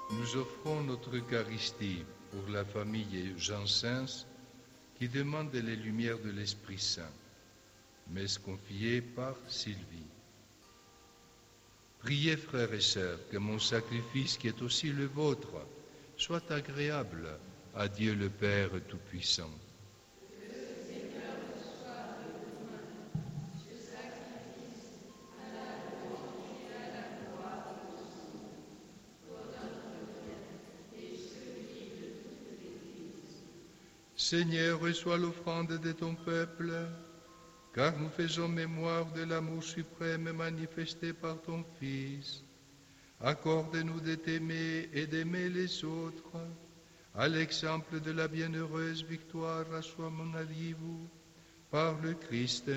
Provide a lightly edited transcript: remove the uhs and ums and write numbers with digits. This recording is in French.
Nous offrons notre Eucharistie pour la famille Janssens qui demande les lumières de l'Esprit Saint, messe confiée par Sylvie. Priez, frères et sœurs, que mon sacrifice, qui est aussi le vôtre, soit agréable à Dieu le Père Tout-Puissant. Seigneur, reçois l'offrande de ton peuple, car nous faisons mémoire de l'amour suprême manifesté par ton Fils. Accorde-nous de t'aimer et d'aimer les autres, à l'exemple de la bienheureuse victoire à soi mon alliez-vous, par le Christ